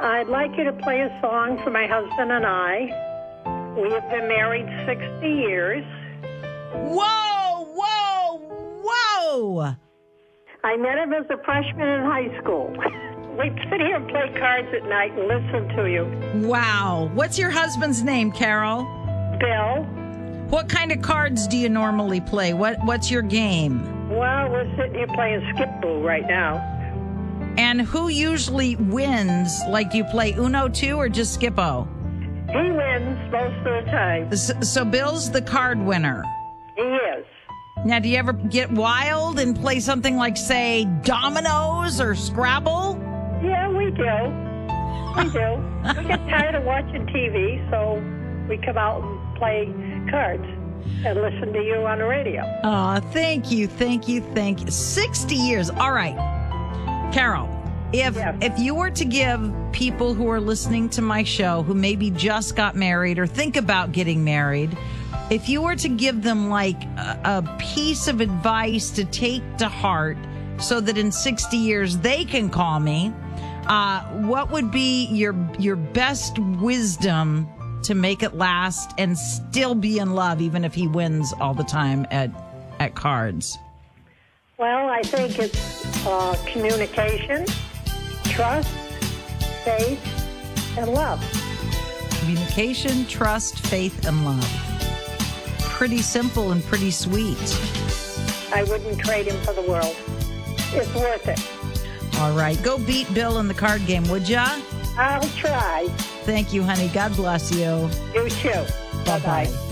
I'd like you to play a song for my husband and I. We have been married 60 years. Whoa, whoa, whoa! I met him as a freshman in high school. We'd sit here and play cards at night and listen to you. Wow. What's your husband's name, Carol? Bill? What kind of cards do you normally play? What's your game? Well, we're sitting here playing Skip-Boo right now. And who usually wins? Like, do you play Uno too or just Skip-O? He wins most of the time. So Bill's the card winner. He is. Now, do you ever get wild and play something like, say, dominoes or Scrabble? Yeah, we do. We do. We get tired of watching TV, so we come out and play cards and listen to you on the radio. Oh, thank you. 60 years. All right. Carol, if you were to give people who are listening to my show who maybe just got married or think about getting married, if you were to give them like a piece of advice to take to heart so that in 60 years they can call me, what would be your best wisdom to make it last and still be in love even if he wins all the time at cards? Well, I think it's communication, trust, faith, and love. Communication, trust, faith, and love. Pretty simple and pretty sweet. I wouldn't trade him for the world. It's worth it. All right. Go beat Bill in the card game, would ya? I'll try. Thank you, honey. God bless you. You too. Bye-bye.